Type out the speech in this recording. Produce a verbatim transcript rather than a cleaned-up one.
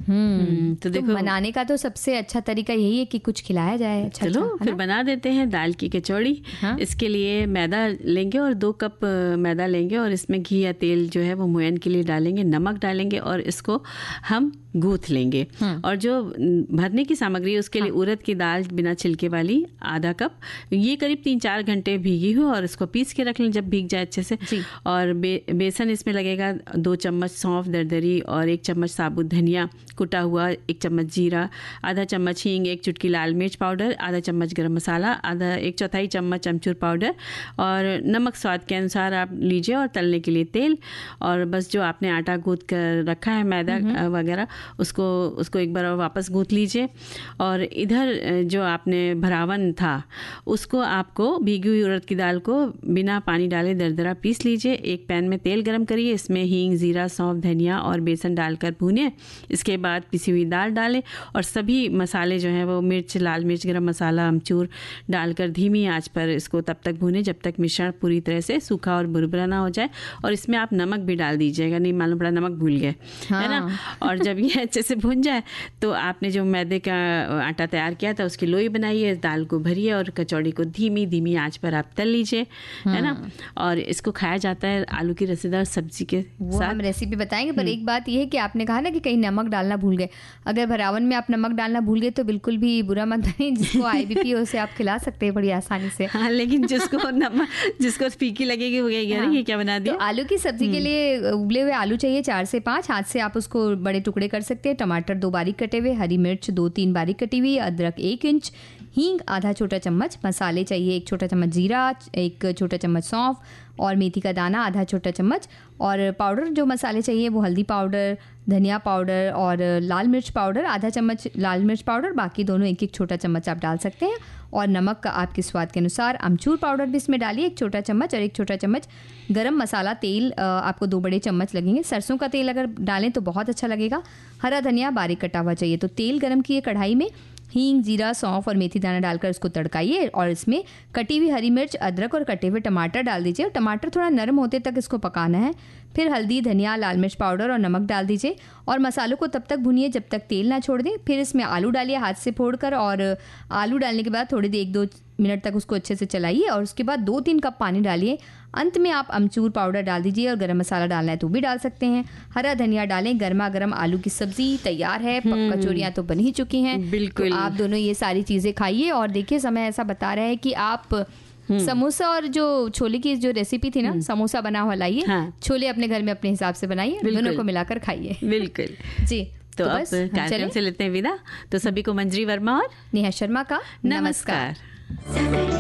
हम्म तो देखो, तो मनाने का तो सबसे अच्छा तरीका यही है कि कुछ खिलाया जाए। अच्छा, चलो अच्छा, फिर बना देते हैं दाल की कचौड़ी। हाँ? इसके लिए मैदा लेंगे और दो कप मैदा लेंगे और इसमें घी या तेल जो है वो मुयन के लिए डालेंगे, नमक डालेंगे और इसको हम गूँथ लेंगे। और जो भरने की सामग्री है उसके लिए हाँ। उड़द की दाल बिना छिलके वाली आधा कप, ये करीब तीन चार घंटे भीगी हो और इसको पीस के रख लें जब भीग जाए अच्छे से। और बे, बेसन इसमें लगेगा दो चम्मच सौंफ दरदरी और एक चम्मच साबुत धनिया कुटा हुआ, एक चम्मच जीरा, आधा चम्मच हींग, एक चुटकी लाल मिर्च पाउडर, आधा चम्मच गरम मसाला, आधा एक चौथाई चम्मच अमचूर पाउडर और नमक स्वाद के अनुसार आप लीजिए और तलने के लिए तेल। और बस जो आपने आटा गूँथ कर रखा है मैदा वगैरह उसको उसको एक बार वापस गूँथ लीजिए। और इधर जो आपने भरावन था उसको आपको भीगी हुई उड़द की दाल को बिना पानी डाले दरदरा पीस लीजिए। एक पैन में तेल गरम करिए, इसमें हींग, जीरा, सौंफ, धनिया और बेसन डालकर भूनिए। इसके बाद पिसी हुई दाल डालें और सभी मसाले जो हैं वो मिर्च, लाल मिर्च, गरम मसाला, अमचूर डालकर धीमी आंच पर इसको तब तक भूनें जब तक मिश्रण पूरी तरह से सूखा और बुरबुरा ना हो जाए। और इसमें आप नमक भी डाल दीजिएगा, नहीं मालूम पड़ा नमक भूल गए, हाँ। है ना। और जब ये अच्छे से भुन जाए तो आपने जो मैदे का आटा तैयार किया था उसकी लोई बनाइए, दाल को भरिए और कचौड़ी को धीमी धीमी आंच पर आप तल लीजिए, है ना। और इसको खाया जाता है आलू की रसेदार सब्जी के वो साथ। हम रेसिपी बताएंगे, पर एक बात ये है कि आपने कहा ना कि कहीं नमक डालना भूल गए। अगर भरावन में आप नमक डालना भूल गए तो बिल्कुल भी बुरा मत नहीं, जिसको आईबीपी हो उसे आप खिला सकते हैं बड़ी आसानी से। हाँ, लेकिन जिसको नमक जिसको फीकी लगेगी वो कहेगी अरे ये क्या बना दिया। तो आलू की सब्जी के लिए उबले हुए आलू चाहिए चार से पाँच, हाथ से आप उसको बड़े टुकड़े कर सकते हैं। टमाटर दो बारीक कटे हुए, हरी मिर्च दो तीन बारीक कटी हुई, अदरक एक इंच, हींग आधा छोटा चम्मच, मसाले चाहिए एक छोटा चम्मच जीरा, एक छोटा चम्मच सौंफ और मेथी का दाना आधा छोटा चम्मच। और पाउडर जो मसाले चाहिए वो हल्दी पाउडर, धनिया पाउडर और लाल मिर्च पाउडर आधा चम्मच लाल मिर्च पाउडर, बाकी दोनों एक एक छोटा चम्मच आप डाल सकते हैं। और नमक का आपके स्वाद के अनुसार। अमचूर पाउडर भी इसमें डालिए एक छोटा चम्मच और एक छोटा चम्मच गरम मसाला तेल आपको दो बड़े चम्मच लगेंगे। सरसों का तेल अगर डालें तो बहुत अच्छा लगेगा। हरा धनिया बारीक कटा हुआ चाहिए। तो तेल गरम किए कढ़ाई में, हींग, जीरा, सौंफ और मेथी दाना डालकर उसको तड़काइए और इसमें कटी हुई हरी मिर्च, अदरक और कटे हुए टमाटर डाल दीजिए। टमाटर थोड़ा नरम होते तक इसको पकाना है। फिर हल्दी, धनिया, लाल मिर्च पाउडर और नमक डाल दीजिए और मसालों को तब तक भूनिए जब तक तेल ना छोड़ दें। फिर इसमें आलू डालिए हाथ से फोड़कर और आलू डालने के बाद थोड़ी देर एक दो मिनट तक उसको अच्छे से चलाइए और उसके बाद दो तीन कप पानी डालिए। अंत में आप अमचूर पाउडर डाल दीजिए और गरम मसाला डालना है तो भी डाल सकते हैं। हरा धनिया डालें। गर्मा गर्म आलू की सब्जी तैयार है। कचौरियाँ तो बन ही चुकी हैं। बिल्कुल। तो आप दोनों ये सारी चीज़ें खाइए। और देखिए समय ऐसा बता रहा है कि आप समोसा और जो छोले की जो रेसिपी थी ना, समोसा बना हुआ लाइए, हाँ। छोले अपने घर में अपने हिसाब से बनाइए, दोनों को मिलाकर खाइए। बिल्कुल जी। तो, तो अब कार्यक्रम से लेते हैं विदा। तो सभी को मंजरी वर्मा और नेहा शर्मा का नमस्कार।